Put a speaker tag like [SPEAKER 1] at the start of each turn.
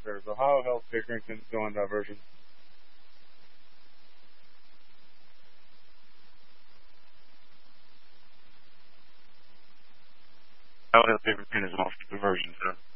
[SPEAKER 1] transfers. Ohio Health Pickerington's going diversion. Ohio Health Pickerington is off diversion, sir.